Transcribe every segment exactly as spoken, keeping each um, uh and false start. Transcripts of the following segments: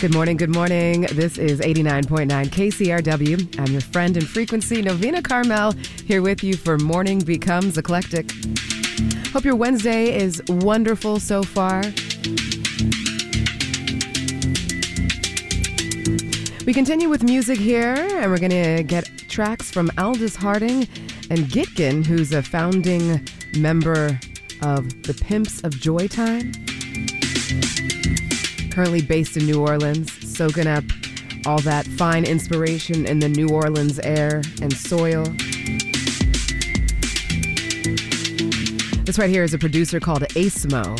Good morning, good morning. This is eighty-nine point nine K C R W. I'm your friend in frequency, Novena Carmel, here with you for Morning Becomes Eclectic. Hope your Wednesday is wonderful so far. We continue with music here, and we're going to get tracks from Aldous Harding and Gitkin, who's a founding member of the Pimps of Joytime. Currently based in New Orleans, soaking up all that fine inspiration in the New Orleans air and soil. This right here is a producer called Asmo.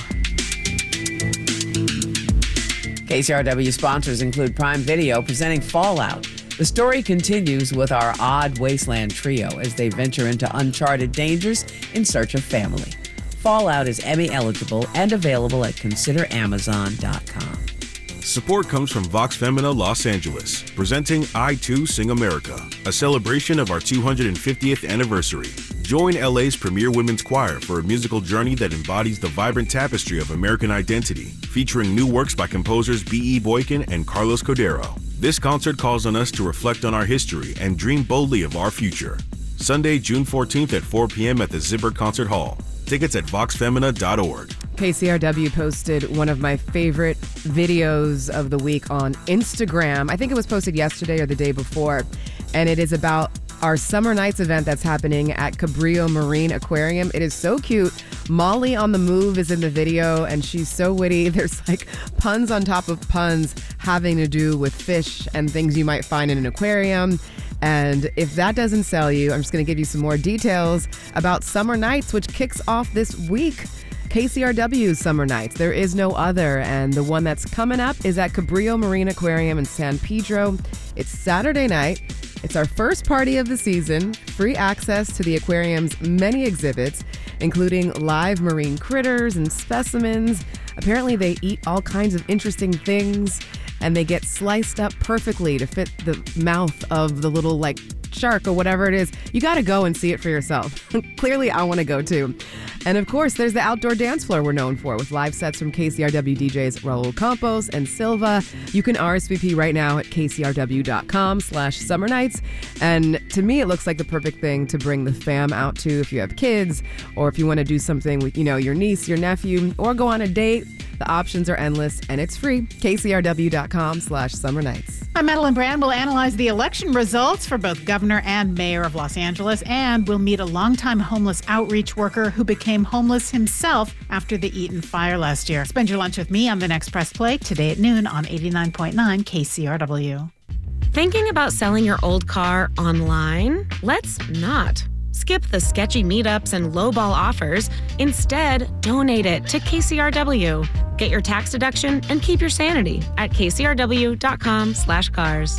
K C R W sponsors include Prime Video presenting Fallout. The story continues with our odd wasteland trio as they venture into uncharted dangers in search of family. Fallout is Emmy eligible and available at consider amazon dot com. Support comes from Vox Femina Los Angeles, presenting I Too Sing America, a celebration of our two hundred fiftieth anniversary. Join L A's premier women's choir for a musical journey that embodies the vibrant tapestry of American identity, featuring new works by composers B E. Boykin and Carlos Cordero. This concert calls on us to reflect on our history and dream boldly of our future. Sunday, June fourteenth at four p.m. at the Zipper Concert Hall. Tickets at vox femina dot org. K C R W posted one of my favorite videos of the week on Instagram. I think it was posted yesterday or the day before, and it is about our Summer Nights event that's happening at Cabrillo Marine Aquarium. It is so cute. Molly on the Move is in the video, and she's so witty. There's like puns on top of puns having to do with fish and things you might find in an aquarium. And if that doesn't sell you, I'm just going to give you some more details about Summer Nights, which kicks off this week. K C R W's Summer Nights. There is no other. And the one that's coming up is at Cabrillo Marine Aquarium in San Pedro. It's Saturday night. It's our first party of the season. Free access to the aquarium's many exhibits, including live marine critters and specimens. Apparently they eat all kinds of interesting things, and they get sliced up perfectly to fit the mouth of the little like shark or whatever it is. You got to go and see it for yourself. Clearly, I want to go too. And of course, there's the outdoor dance floor we're known for with live sets from K C R W D Js Raul Campos and Silva. You can R S V P right now at k c r w dot com slash summer nights. And to me, it looks like the perfect thing to bring the fam out to if you have kids or if you want to do something with, you know, your niece, your nephew, or go on a date. The options are endless and it's free. k c r w dot com slash summer nights. I'm Madeline Brand. We'll analyze the election results for both governor and mayor of Los Angeles, and we'll meet a longtime homeless outreach worker who became homeless himself after the Eaton fire last year. Spend your lunch with me on the next Press Play today at noon on eighty-nine point nine K C R W. Thinking about selling your old car online? Let's not. Skip the sketchy meetups and lowball offers. Instead, donate it to K C R W. Get your tax deduction and keep your sanity at k c r w dot com slash cars.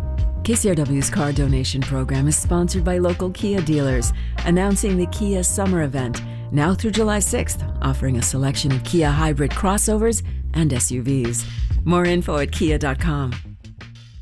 K C R W's car donation program is sponsored by local Kia dealers, announcing the Kia Summer Event, now through July sixth, offering a selection of Kia hybrid crossovers and S U Vs. More info at kia dot com.